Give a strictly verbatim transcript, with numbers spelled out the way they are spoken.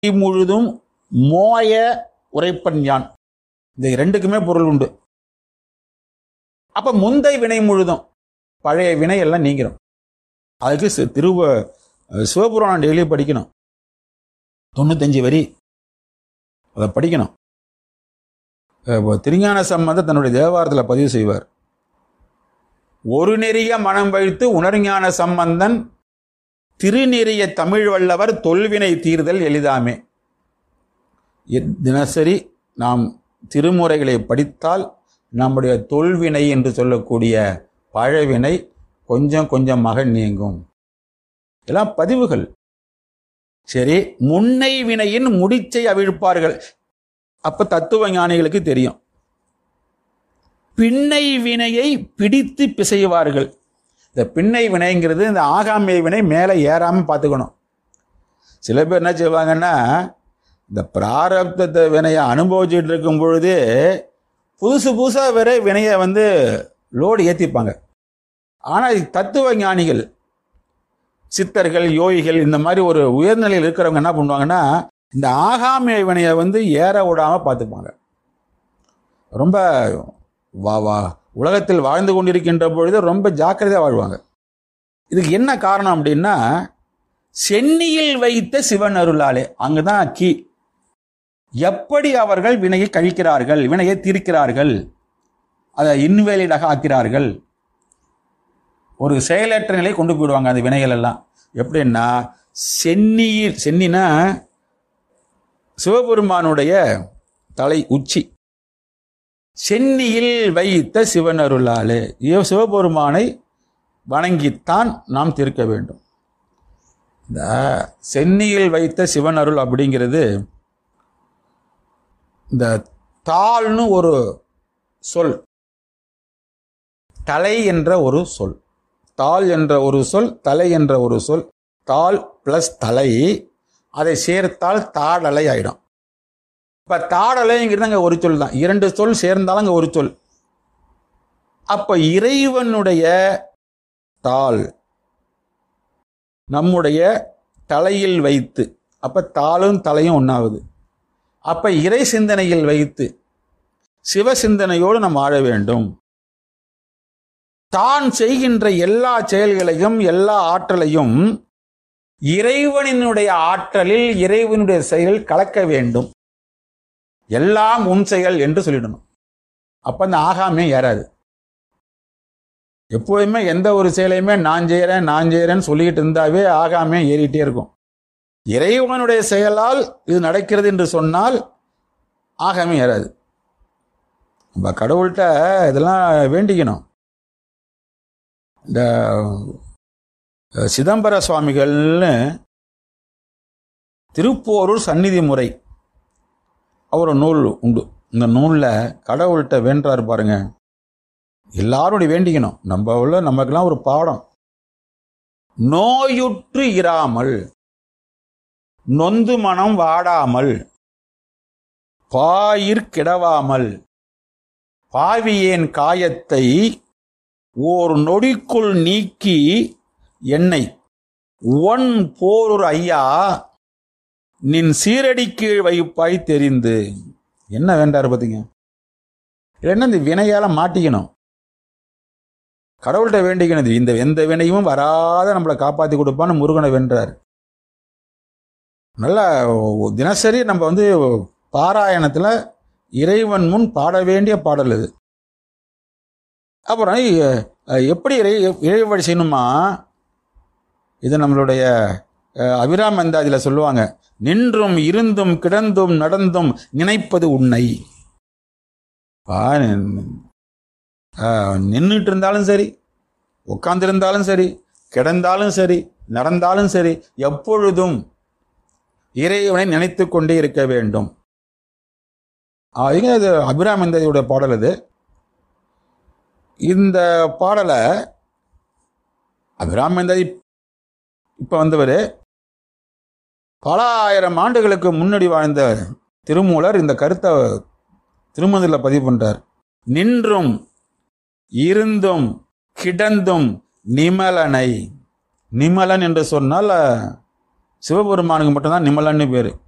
முழுதும் மோய உரைப்பன் யான். இந்த ரெண்டுக்குமே பொருள் உண்டு. அப்ப முந்தை வினை முழுதும், பழைய வினை எல்லாம் நீங்கிறோம். அதுக்கு திருவ சிவபுராணம் டெய்லி படிக்கணும். தொண்ணூத்தஞ்சு வரி அதை படிக்கணும். திருஞான சம்பந்தர் தன்னுடைய தேவாரத்தில் பதிவு செய்வார். ஒரு நெறிய மனம் வைத்து உணர்ஞான சம்பந்தன் திருநெறிய தமிழ் வல்லவர் தொல்வினை தீர்தல் எளிதாமே. தினசரி நாம் திருமுறைகளை படித்தால் நம்முடைய தொல்வினை என்று சொல்லக்கூடிய பழவினை கொஞ்சம் கொஞ்சமாக நீங்கும். எல்லாம் பதிவுகள். சரி, முன்னை வினையின் முடிச்சை அவிழ்ப்பார்கள். அப்ப தத்துவ ஞானிகளுக்கு தெரியும். பின்னை வினையை பிடித்து பிசைவார்கள். இந்த பின்னை வினைங்கிறது இந்த ஆகாமிய வினை மேலே ஏறாமல் பார்த்துக்கணும். சில பேர் என்ன செய்வாங்கன்னா, இந்த பிராரப்த வினையை அனுபவிச்சுட்டு இருக்கும் பொழுது புதுசு புதுசாக வேற வினையை வந்து லோடு ஏற்றிப்பாங்க. ஆனால் தத்துவ ஞானிகள், சித்தர்கள், யோகிகள், இந்த மாதிரி ஒரு உயர்நிலையில் இருக்கிறவங்க என்ன பண்ணுவாங்கன்னா, இந்த ஆகாமிய வினையை வந்து ஏற விடாமல் பார்த்துப்பாங்க. ரொம்ப வா வா உலகத்தில் வாழ்ந்து கொண்டிருக்கின்ற பொழுது ரொம்ப ஜாக்கிரதையாக வாழ்வாங்க. இதுக்கு என்ன காரணம் அப்படின்னா, சென்னியில் வைத்த சிவன் அருளாலே. அங்குதான் கீ. எப்படி அவர்கள் வினையை கழிக்கிறார்கள், வினையை தீர்க்கிறார்கள், அதை இன்வேலிடாக ஆக்கிறார்கள், ஒரு செயலற்ற நிலை கொண்டு போயிடுவாங்க அந்த வினைகள் எல்லாம். எப்படின்னா, சென்னியில், சென்னினா சிவபெருமானுடைய தலை உச்சி, சென்னியில் வைத்த சிவன் அருளாலே. சிவபெருமானை வணங்கித்தான் நாம் தீர்க்க வேண்டும். இந்த சென்னியில் வைத்த சிவன் அருள் அப்படிங்கிறது, இந்த தாள்னு ஒரு சொல், தலை என்ற ஒரு சொல், தாள் என்ற ஒரு சொல், தலை என்ற ஒரு சொல், தாள் பிளஸ் தலை, அதை சேர்த்தால் தாடலை ஆயிடும். இப்ப தாடலைங்கிறது அங்க ஒரு சொல் தான். இரண்டு சொல் சேர்ந்தாலும் அங்க ஒரு சொல். அப்ப இறைவனுடைய தாள் நம்முடைய தலையில் வைத்து, அப்ப தாளும் தலையும் ஒன்றாவது. அப்ப இறை சிந்தனையில் வைத்து சிவ சிந்தனையோடு நாம் வாழ வேண்டும். தான் செய்கின்ற எல்லா செயல்களையும் எல்லா ஆற்றலையும் இறைவனினுடைய ஆற்றலில் இறைவனுடைய செயல் கலக்க வேண்டும். எல்லாம் உன் செயல் என்று சொல்லிடணும். அப்ப அந்த ஆகாமியம் ஏறாது. எப்போதுமே எந்த ஒரு செயலையுமே நான் செய்யறேன் நான் செய்யறேன்னு சொல்லிக்கிட்டு இருந்தாவே ஆகாமியம் ஏறிட்டே இருக்கும். இறைவனுடைய செயலால் இது நடக்கிறது என்று சொன்னால் ஆகாமியம் ஏறாது. நம்ம கடவுள்கிட்ட இதெல்லாம் வேண்டிக்கணும். இந்த சிதம்பர சுவாமிகள்னு திருப்போரூர் சந்நிதி முறை அவர் நூல் உண்டு. இந்த நூலில் கடவுள்கிட்ட வேண்டாரு பாருங்க. எல்லாரும் வேண்டிக்கணும். நம்ம உள்ள நமக்கெல்லாம் ஒரு பாடம். நோயுற்று இராமல், நொந்து மனம் வாடாமல், பாயிற் கிடவாமல், பாவியேன் காயத்தை ஓர் நொடிக்குள் நீக்கி என்னை ஒன் போரூர் ஐயா நின் சீரடி கீழ் வைப்பாய் தெரிந்து. என்ன வேண்டாரு பார்த்தீங்க? இல்லைன்னா இந்த வினையால மாட்டிக்கணும். கடவுள்கிட்ட வேண்டிக்கணும். இந்த எந்த வினையும் வராத நம்மளை காப்பாற்றி கொடுப்பான்னு முருகனை வென்றார். நல்லா தினசரி நம்ம வந்து பாராயணத்தில் இறைவன் முன் பாட வேண்டிய பாடல் இது. அப்புறம் எப்படி இறை இறை வழி செய்யணுமா? இது நம்மளுடைய அபிராம அந்தாதியில் சொல்லுவாங்க. நின்றும் இருந்தும் கிடந்தும் நடந்தும் நினைப்பது உன்னை. நின்றுட்டு இருந்தாலும் சரி, உட்கார்ந்திருந்தாலும் சரி, கிடந்தாலும் சரி, நடந்தாலும் சரி, எப்பொழுதும் இறைவனை நினைத்து கொண்டே இருக்க வேண்டும். அது அபிராம அந்தாதியுடைய பாடல். இது இந்த பாடலை அபிராம அந்தாதி இப்ப வந்தவர் பல ஆயிரம் ஆண்டுகளுக்கு முன்னாடி வாழ்ந்த திருமூலர் இந்த கருத்தை திருமந்திரத்தில் பதிவு பண்றார். நின்றும் இருந்தும் கிடந்தும் நிமலனை. நிமலன் என்று சொன்னால் சிவபெருமானுக்கு மட்டும்தான் நிமலன்னு பேரு.